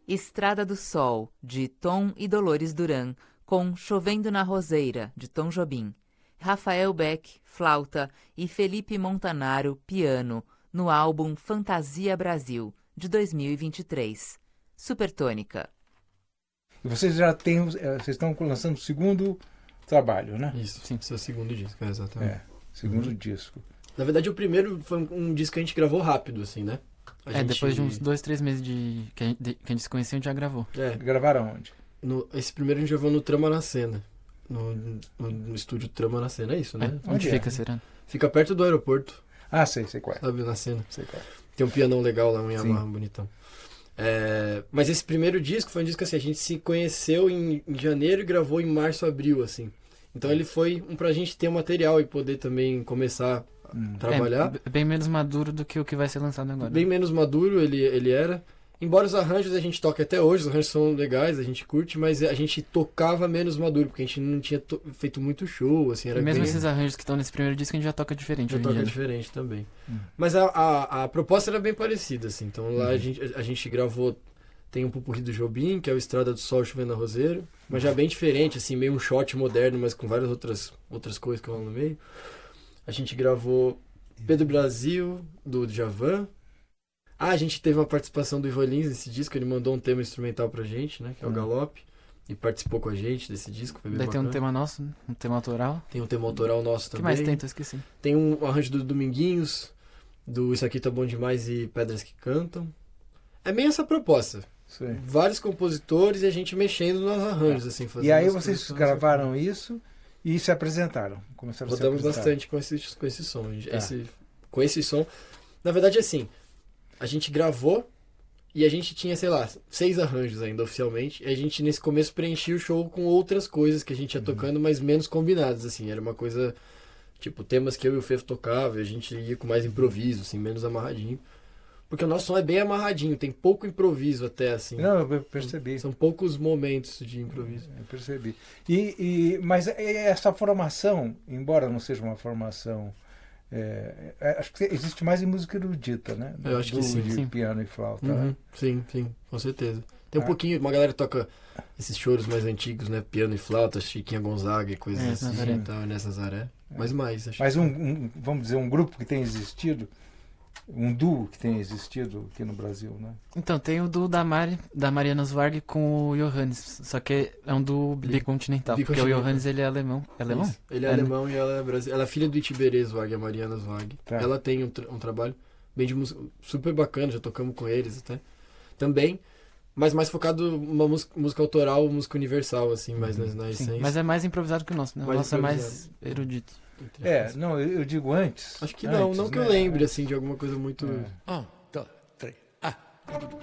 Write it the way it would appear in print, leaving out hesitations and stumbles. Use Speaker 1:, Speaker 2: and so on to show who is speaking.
Speaker 1: Estrada do Sol, de Tom e Dolores Duran, com Chovendo na Roseira, de Tom Jobim. Rafael Beck, flauta, e Felipe Montanaro, piano, no álbum Fantasia Brasil, de 2023. Supertônica.
Speaker 2: E vocês já têm, vocês estão lançando o segundo trabalho, né?
Speaker 3: Isso, sim, seu segundo disco, exatamente.
Speaker 2: Segundo disco.
Speaker 3: Na verdade, o primeiro foi um disco que a gente gravou rápido, assim, né?
Speaker 4: Depois de uns 2-3 meses que a gente se conheceu, a gente já gravou.
Speaker 2: Gravaram onde?
Speaker 3: Esse primeiro a gente gravou no Trama na Cena. No estúdio Trama na Cena, é isso, né?
Speaker 4: Onde fica, Serano?
Speaker 3: Fica perto do aeroporto.
Speaker 2: Ah, sei qual é.
Speaker 3: Sabe, na Cena.
Speaker 2: Sei qual é.
Speaker 3: Tem um pianão legal lá, um Yamaha bonitão. Mas esse primeiro disco foi um disco assim, a gente se conheceu em janeiro e gravou em março, abril, assim. Então ele foi pra gente ter material e poder também começar a trabalhar.
Speaker 4: Bem menos maduro do que o que vai ser lançado agora.
Speaker 3: Bem menos maduro ele era. Embora os arranjos a gente toque até hoje, os arranjos são legais, a gente curte, mas a gente tocava menos maduro, porque a gente não tinha feito muito show, assim, era
Speaker 4: e mesmo
Speaker 3: bem...
Speaker 4: esses arranjos que estão nesse primeiro disco, a gente já toca diferente.
Speaker 3: Já toca diferente também. Mas a proposta era bem parecida, assim. Então lá a gente gravou, tem um pupurri do Jobim, que é o Estrada do Sol, Chovendo na Roseira, mas já bem diferente, assim, meio um shot moderno, mas com várias outras coisas que rolam no meio. A gente gravou Pedro Brasil, do Djavan. A gente teve uma participação do Ivan Lins nesse disco, ele mandou um tema instrumental pra gente, né, que é o Galope, e participou com a gente desse disco, foi bem
Speaker 4: Daí
Speaker 3: bacana.
Speaker 4: tem um tema nosso, um tema autoral.
Speaker 3: Tem um tema autoral nosso também.
Speaker 4: O que mais tem? Tô esquecendo.
Speaker 3: Tem um arranjo do Dominguinhos, do Isso Aqui Tá Bom Demais e Pedras que Cantam. É bem essa proposta.
Speaker 2: Sim.
Speaker 3: Vários compositores e a gente mexendo nos arranjos, assim, fazendo.
Speaker 2: E aí vocês gravaram isso e se apresentaram. Começaram
Speaker 3: Rodamos
Speaker 2: a se apresentar.
Speaker 3: bastante com esse som. Com esse som. Na verdade, assim, a gente gravou e a gente tinha, sei lá, 6 arranjos ainda oficialmente. E a gente, nesse começo, preenchia o show com outras coisas que a gente ia tocando, mas menos combinadas, assim. Era uma coisa, tipo, temas que eu e o Fefo tocava e a gente ia com mais improviso, assim, menos amarradinho. Porque o nosso som é bem amarradinho, tem pouco improviso até, assim.
Speaker 2: Não, eu percebi.
Speaker 3: São poucos momentos de improviso.
Speaker 2: Eu percebi. Mas essa formação, embora não seja uma formação... acho que existe mais em música erudita, né?
Speaker 3: Eu acho que sim.
Speaker 2: De piano e flauta.
Speaker 3: Sim, com certeza. Tem um pouquinho, uma galera toca esses choros mais antigos, né? Piano e flauta, Chiquinha Gonzaga e coisas assim.
Speaker 4: Nazaré.
Speaker 3: Então, nessa Zaré. Mas mais, acho.
Speaker 2: Mas vamos dizer, um grupo que tem existido, um duo que tem existido aqui no Brasil, né?
Speaker 4: Então, tem o duo da Mariana Zweig com o Johannes, só que é um duo bicontinental, porque o Johannes ele é alemão. É alemão?
Speaker 3: Isso. Ele é alemão e ela é brasileira. Ela é filha do Itiberê Zweig, a Mariana Zweig.
Speaker 2: Tá.
Speaker 3: Ela tem um trabalho bem de música, super bacana, já tocamos com eles até. Também, mas mais focado numa música autoral, música universal, assim, mais na essência.
Speaker 4: Mas é mais improvisado que o nosso, né? O nosso é mais
Speaker 3: improvisado.
Speaker 4: erudito.
Speaker 2: Não, eu digo antes.
Speaker 3: Acho que
Speaker 2: antes,
Speaker 3: não que eu
Speaker 2: né?
Speaker 3: lembre, assim, de alguma coisa muito...
Speaker 5: 1, 2, 3,